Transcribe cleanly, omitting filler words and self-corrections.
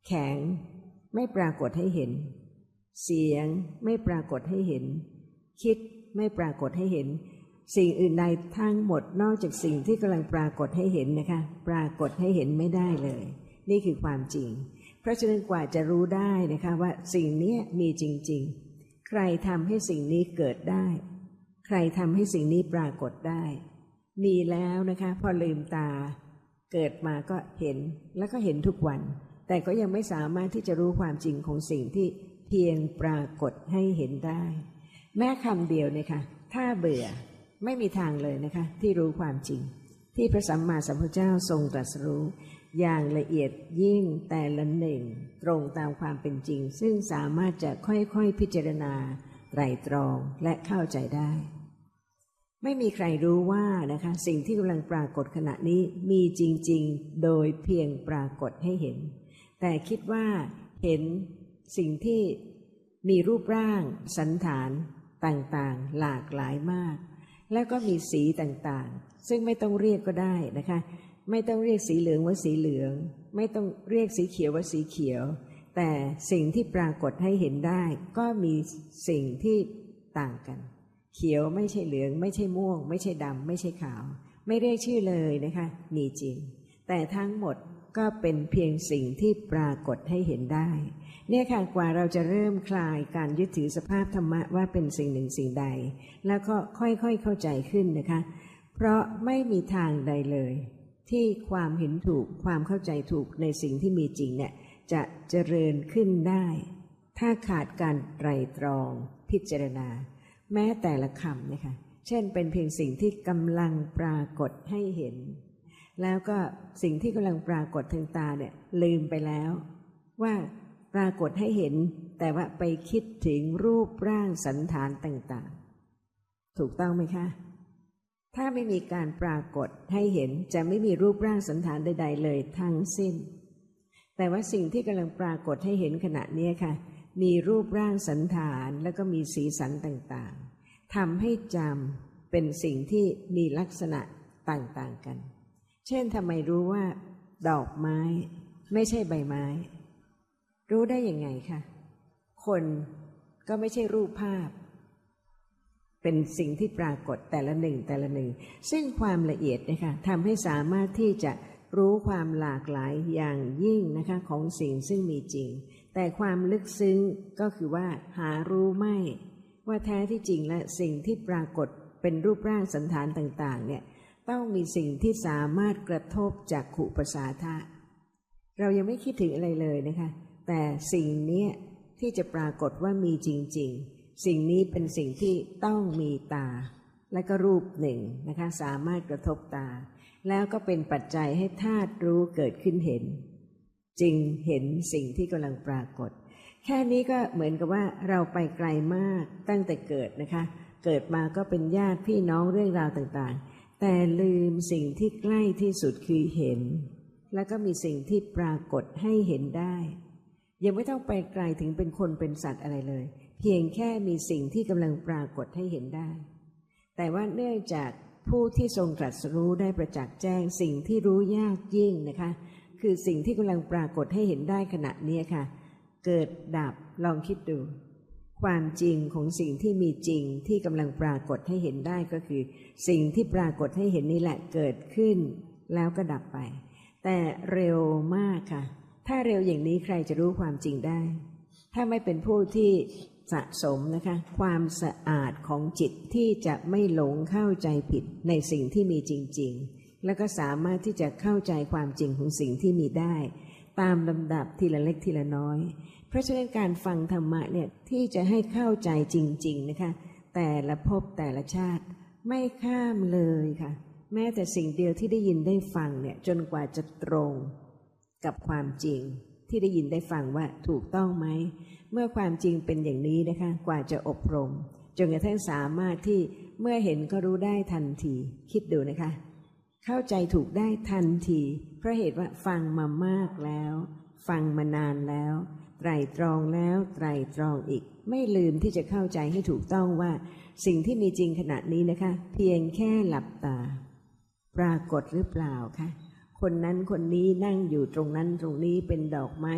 แข็งไม่ปรากฏให้เห็นเสียงไม่ปรากฏให้เห็นคิดไม่ปรากฏให้เห็นสิ่งอื่นใดทั้งหมดนอกจากสิ่งที่กำลังปรากฏให้เห็นนะคะปรากฏให้เห็นไม่ได้เลยนี่คือความจริงเพราะฉะนั้นกว่าจะรู้ได้นะคะว่าสิ่งนี้มีจริงๆใครทำให้สิ่งนี้เกิดได้ใครทำให้สิ่งนี้ปรากฏได้มีแล้วนะคะพอลืมตาเกิดมาก็เห็นแล้วก็เห็นทุกวันแต่ก็ยังไม่สามารถที่จะรู้ความจริงของสิ่งที่เพียงปรากฏให้เห็นได้แม้คำเดียวเนี่ยค่ะถ้าเบื่อไม่มีทางเลยนะคะที่รู้ความจริงที่พระสัมมาสัมพุทธเจ้าทรงตรัสรู้อย่างละเอียดยิ่งแต่ละหนึ่งตรงตามความเป็นจริงซึ่งสามารถจะค่อยๆพิจารณาไตร่ตรองและเข้าใจได้ไม่มีใครรู้ว่านะคะสิ่งที่กำลังปรากฏขณะนี้มีจริงๆโดยเพียงปรากฏให้เห็นแต่คิดว่าเห็นสิ่งที่มีรูปร่างสันฐานต่างๆหลากหลายมากแล้วก็มีสีต่างๆซึ่งไม่ต้องเรียกก็ได้นะคะไม่ต้องเรียกสีเหลืองว่าสีเหลืองไม่ต้องเรียกสีเขียวว่าสีเขียวแต่สิ่งที่ปรากฏให้เห็นได้ก็มีสิ่งที่ต่างกันเขียวไม่ใช่เหลืองไม่ใช่ม่วงไม่ใช่ดำไม่ใช่ขาวไม่เรียกชื่อเลยนะคะมีจริงแต่ทั้งหมดก็เป็นเพียงสิ่งที่ปรากฏให้เห็นได้เนี่ยค่ะกว่าเราจะเริ่มคลายการยึดถือสภาพธรรมะว่าเป็นสิ่งหนึ่งสิ่งใดแล้วก็ค่อยๆเข้าใจขึ้นนะคะเพราะไม่มีทางใดเลยที่ความเห็นถูกความเข้าใจถูกในสิ่งที่มีจริงเนี่ยจะเจริญขึ้นได้ถ้าขาดการไตร่ตรองพิจารณาแม้แต่ละคำนะคะเช่นเป็นเพียงสิ่งที่กำลังปรากฏให้เห็นแล้วก็สิ่งที่กำลังปรากฏทางตาเนี่ยลืมไปแล้วว่าปรากฏให้เห็นแต่ว่าไปคิดถึงรูปร่างสันฐานต่างๆถูกต้องไหมคะถ้าไม่มีการปรากฏให้เห็นจะไม่มีรูปร่างสันฐานใดๆเลยทั้งสิ้นแต่ว่าสิ่งที่กำลังปรากฏให้เห็นขณะนี้ค่ะมีรูปร่างสันฐานแล้วก็มีสีสันต่างๆทำให้จำเป็นสิ่งที่มีลักษณะต่างๆกันเช่นทำไมรู้ว่าดอกไม้ไม่ใช่ใบไม้รู้ได้ยังไงคะคนก็ไม่ใช่รูปภาพเป็นสิ่งที่ปรากฏแต่ละหนึ่งแต่ละหนึ่งซึ่งความละเอียดนะคะทำให้สามารถที่จะรู้ความหลากหลายอย่างยิ่งนะคะของสิ่งซึ่งมีจริงแต่ความลึกซึ้งก็คือว่าหารู้ไม่ว่าแท้ที่จริงและสิ่งที่ปรากฏเป็นรูปร่างสันฐานต่างๆเนี่ยต้องมีสิ่งที่สามารถกระทบจักขุประสาทะเรายังไม่คิดถึงอะไรเลยนะคะแต่สิ่งนี้ที่จะปรากฏว่ามีจริงๆสิ่งนี้เป็นสิ่งที่ต้องมีตาและก็รูปหนึ่งนะคะสามารถกระทบตาแล้วก็เป็นปัจจัยให้ธาตุรู้เกิดขึ้นเห็นจึงเห็นสิ่งที่กำลังปรากฏแค่นี้ก็เหมือนกับว่าเราไปไกลมากตั้งแต่เกิดนะคะเกิดมาก็เป็นญาติพี่น้องเรื่องราวต่างๆแต่ลืมสิ่งที่ใกล้ที่สุดคือเห็นแล้วก็มีสิ่งที่ปรากฏให้เห็นได้ยังไม่ต้องไปไกลถึงเป็นคนเป็นสัตว์อะไรเลยเพียงแค่มีสิ่งที่กำลังปรากฏให้เห็นได้แต่ว่าเนื่องจากผู้ที่ทรงตรัสรู้ได้ประจักษ์แจ้งสิ่งที่รู้ยากยิ่งนะคะคือสิ่งที่กำลังปรากฏให้เห็นได้ขณะนี้ค่ะเกิดดับลองคิดดูความจริงของสิ่งที่มีจริงที่กำลังปรากฏให้เห็นได้ก็คือสิ่งที่ปรากฏให้เห็นนี่แหละเกิดขึ้นแล้วก็ดับไปแต่เร็วมากค่ะถ้าเร็วอย่างนี้ใครจะรู้ความจริงได้ถ้าไม่เป็นผู้ที่สะสมนะคะความสะอาดของจิตที่จะไม่หลงเข้าใจผิดในสิ่งที่มีจริงๆแล้วก็สามารถที่จะเข้าใจความจริงของสิ่งที่มีได้ตามลำดับทีละเล็กทีละน้อยเพราะฉะนั้นการฟังธรรมะเนี่ยที่จะให้เข้าใจจริงๆนะคะแต่ละภพแต่ละชาติไม่ข้ามเลยค่ะแม้แต่สิ่งเดียวที่ได้ยินได้ฟังเนี่ยจนกว่าจะตรงกับความจริงที่ได้ยินได้ฟังว่าถูกต้องไหมเมื่อความจริงเป็นอย่างนี้นะคะกว่าจะอบรมจนกระทั่งสามารถที่เมื่อเห็นก็รู้ได้ทันทีคิดดูนะคะเข้าใจถูกได้ทันทีเพราะเหตุว่าฟังมามากแล้วฟังมานานแล้วไตร่ตรองแล้วไตร่ตรองอีกไม่ลืมที่จะเข้าใจให้ถูกต้องว่าสิ่งที่มีจริงขณะนี้นะคะเพียงแค่หลับตาปรากฏหรือเปล่าคะคนนั้นคนนี้นั่งอยู่ตรงนั้นตรงนี้เป็นดอกไม้